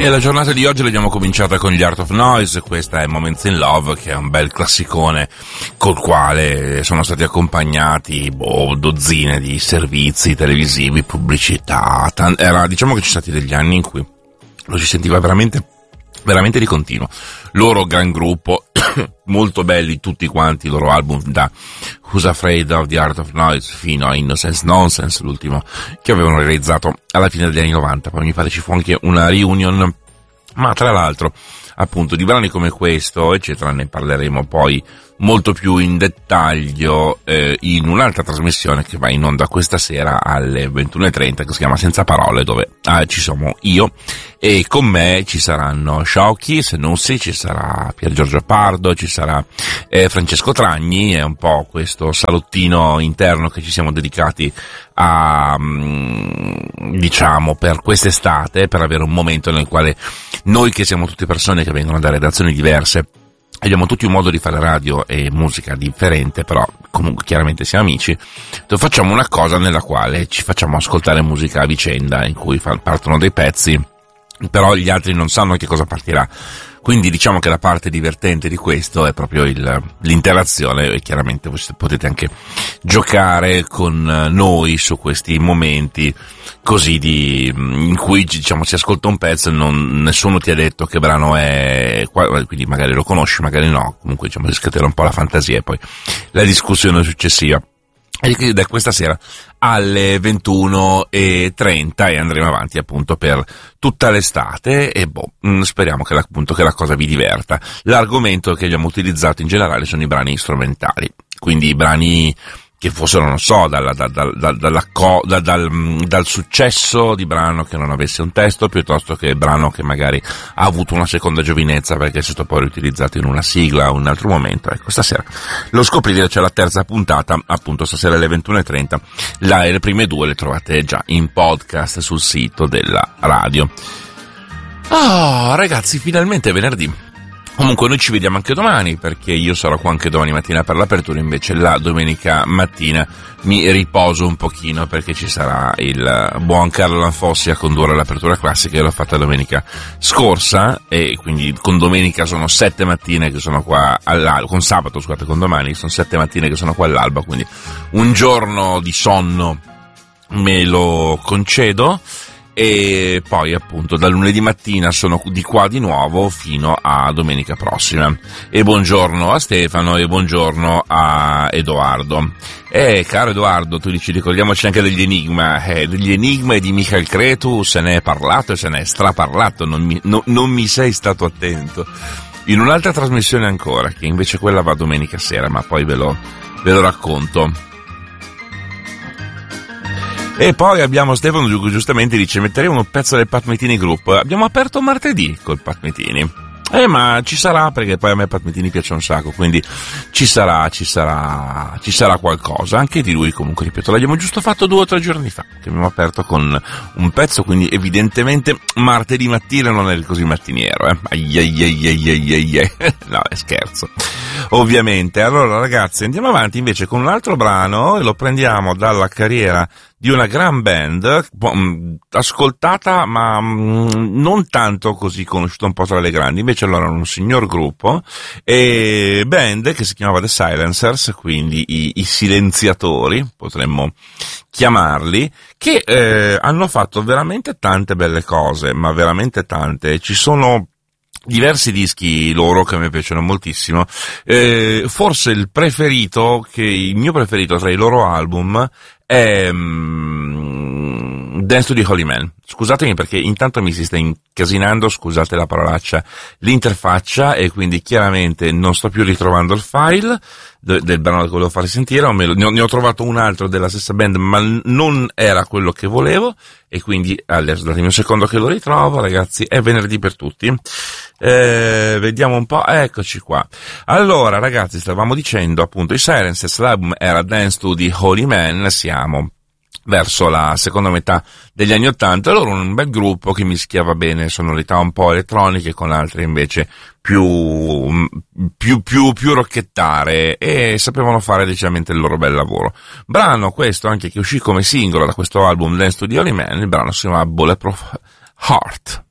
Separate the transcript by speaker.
Speaker 1: E la giornata di oggi l'abbiamo cominciata con gli Art of Noise, questa è Moments in Love, che è un bel classicone col quale sono stati accompagnati dozzine di servizi televisivi, pubblicità, diciamo che ci sono stati degli anni in cui lo si sentiva veramente di continuo. Loro gran gruppo, molto belli tutti quanti i loro album, da Who's Afraid of the Art of Noise fino a Innocence Nonsense, l'ultimo che avevano realizzato alla fine degli anni 90, poi mi pare ci fu anche una reunion, ma tra l'altro appunto di brani come questo eccetera ne parleremo poi molto più in dettaglio in un'altra trasmissione che va in onda questa sera alle 21:30, che si chiama Senza Parole, dove ci sono io e con me ci saranno Sciocchi, Senussi, ci sarà Pier Giorgio Pardo, ci sarà Francesco Tragni. È un po' questo salottino interno che ci siamo dedicati a diciamo per quest'estate, per avere un momento nel quale noi, che siamo tutte persone che vengono da redazioni diverse, abbiamo tutti un modo di fare radio e musica differente, però comunque chiaramente siamo amici, facciamo una cosa nella quale ci facciamo ascoltare musica a vicenda, in cui partono dei pezzi, però gli altri non sanno che cosa partirà. Quindi diciamo che la parte divertente di questo è proprio l'interazione, e chiaramente voi potete anche giocare con noi su questi momenti così in cui diciamo si ascolta un pezzo e nessuno ti ha detto che brano è, quindi magari lo conosci, magari no, comunque diciamo si scatena un po' la fantasia e poi la discussione successiva. E da questa sera alle 21:30 e andremo avanti appunto per tutta l'estate e speriamo che la cosa vi diverta. L'argomento che abbiamo utilizzato in generale sono i brani strumentali, quindi i brani che fossero, non so, dal successo di brano che non avesse un testo, piuttosto che brano che magari ha avuto una seconda giovinezza perché è stato poi riutilizzato in una sigla o in un altro momento. Ecco, stasera lo scoprirete, c'è la terza puntata, appunto stasera alle 21:30, le prime due le trovate già in podcast sul sito della radio. Ragazzi, finalmente è venerdì. Comunque noi ci vediamo anche domani, perché io sarò qua anche domani mattina per l'apertura, invece la domenica mattina mi riposo un pochino perché ci sarà il buon Carlo Lanfossi a condurre l'apertura classica. Io l'ho fatta domenica scorsa e quindi con domenica sono 7 mattine che sono qua all'alba, con sabato scusate, con domani sono 7 mattine che sono qua all'alba, quindi un giorno di sonno me lo concedo. E poi appunto da lunedì mattina sono di qua di nuovo fino a domenica prossima. E buongiorno a Stefano e buongiorno a Edoardo. Caro Edoardo, tu dici, ricordiamoci anche degli enigma e di Michael Cretu se ne è parlato e se ne è straparlato, non mi sei stato attento in un'altra trasmissione ancora, che invece quella va domenica sera, ma poi ve lo racconto. E poi abbiamo Stefano che giustamente dice: metteremo un pezzo del Pat Metini Group. Abbiamo aperto martedì col Pat Metini. Ma ci sarà, perché poi a me Pat Metini piace un sacco, quindi ci sarà qualcosa. Anche di lui comunque, ripeto, l'abbiamo giusto fatto 2 o 3 giorni fa, che abbiamo aperto con un pezzo, quindi evidentemente martedì mattina non è così mattiniero, No, è scherzo. Ovviamente. Allora ragazzi, andiamo avanti invece con un altro brano e lo prendiamo dalla carriera di una gran band, ascoltata ma non tanto così conosciuta, un po' tra le grandi. Invece loro erano un signor gruppo e band che si chiamava The Silencers, quindi i silenziatori potremmo chiamarli, che hanno fatto veramente tante belle cose, ma veramente tante. Ci sono diversi dischi loro che a me piacciono moltissimo, forse il mio preferito tra i loro album è Dance to the Holy Man. Scusatemi perché intanto mi si sta incasinando, scusate la parolaccia, l'interfaccia, e quindi chiaramente non sto più ritrovando il file del brano che volevo fare sentire, o ne ho trovato un altro della stessa band, ma non era quello che volevo, e quindi adesso datemi un secondo che lo ritrovo, ragazzi. È venerdì per tutti. Vediamo un po', eccoci qua. Allora ragazzi, stavamo dicendo appunto i Silencers, l'album era Dance to the Holy Man, siamo verso la seconda metà degli anni '80, loro un bel gruppo che mischiava bene sonorità un po' elettroniche con altre invece più rocchettare, e sapevano fare decisamente il loro bel lavoro. Brano questo anche che uscì come singolo da questo album Dance to the Holy Man, il brano si chiama Bulletproof Heart.